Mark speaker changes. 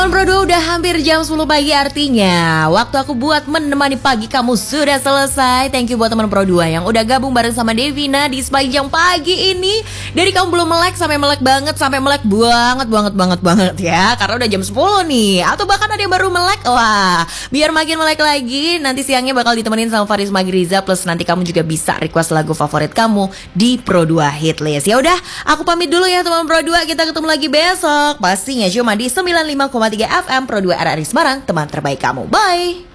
Speaker 1: Pro 2 udah hampir jam 10 pagi, artinya waktu aku buat menemani pagi kamu sudah selesai. Thank you buat teman Pro 2 yang udah gabung bareng sama Devina di sepanjang pagi ini. Dari kamu belum melek sampai melek banget, sampai melek banget ya. Karena udah jam 10 nih. Atau bahkan ada yang baru melek. Wah, biar makin melek lagi, nanti siangnya bakal ditemenin sama Faris Magriza. Plus nanti kamu juga bisa request lagu favorit kamu di Pro 2 Hitlist. Ya udah, aku pamit dulu ya teman Pro 2. Kita ketemu lagi besok. Pastinya cuma di 95,3 FM Pro 2 RRI Semarang, teman terbaik kamu. Bye.